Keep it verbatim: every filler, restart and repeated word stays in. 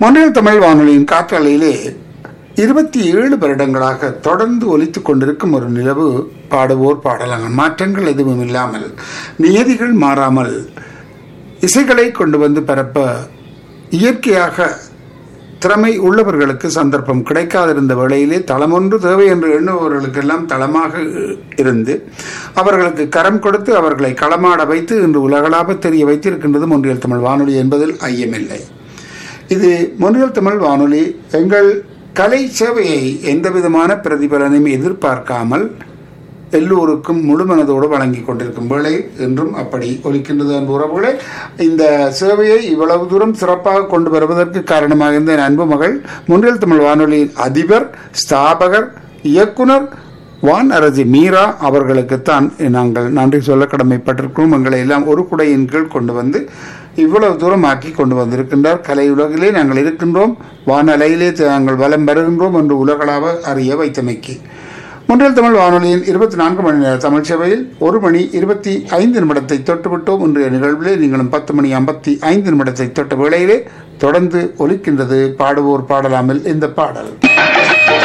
மொன்றியல் தமிழ் வானொலியின் காற்றலையிலே இருபத்தி ஏழு வருடங்களாக தொடர்ந்து ஒலித்துக் கொண்டிருக்கும் ஒரு நிலவு பாடுவோர் பாடலாங்கள். மாற்றங்கள் எதுவும் இல்லாமல், நியதிகள் மாறாமல் இசைகளை கொண்டு வந்து பரப்ப இயற்கையாக திறமை உள்ளவர்களுக்கு சந்தர்ப்பம் கிடைக்காதிருந்த வேளையிலே தளமொன்று தேவை என்று எண்ணுபவர்களுக்கெல்லாம் தளமாக இருந்து அவர்களுக்கு கரம் கொடுத்து அவர்களை களமாட வைத்து இன்று உலகளாக தெரிய வைத்திருக்கின்றது மொன்றியல் தமிழ் வானொலி என்பதில் ஐயமில்லை. இது மொன்றியல் தமிழ் வானொலி எங்கள் கலை சேவையை எந்த விதமான பிரதிபலனையும் எதிர்பார்க்காமல் எல்லோருக்கும் முழுமனதோடு வழங்கி கொண்டிருக்கும் வேளை என்றும் அப்படி ஒலிக்கின்றது அன்பு உறவுகளே. இந்த சேவையை இவ்வளவு தூரம் சிறப்பாக கொண்டு வருவதற்கு காரணமாக இருந்த என் அன்பு மகள் மொன்றியல் தமிழ் வானொலியின் அதிபர், ஸ்தாபகர், இயக்குனர் வான் அரசி மீரா அவர்களுக்குத்தான் நாங்கள் நன்றி சொல்ல கடமைப்பட்டிருக்கிறோம். எங்களை எல்லாம் ஒரு குடையின் கீழ் கொண்டு வந்து இவ்வளவு தூரம் ஆக்கி கொண்டு வந்திருக்கின்றார். கலை உலகிலே நாங்கள் இருக்கின்றோம், வானலையிலே நாங்கள் வலம் வருகின்றோம் என்று உலகளாக அறிய வைத்தமைக்கு மொன்றியல் தமிழ் வானொலியின் இருபத்தி நான்கு மணி நேர தமிழ் சேவையில் ஒரு மணி இருபத்தி ஐந்து நிமிடத்தை தொட்டுவிட்டோம். இன்றைய நிகழ்விலே நீங்களும் பத்து மணி ஐம்பத்தி ஐந்து நிமிடத்தை தொட்ட வேளையிலே தொடர்ந்து ஒலிக்கின்றது பாடுவோர் பாடலாமல் இந்த பாடல்.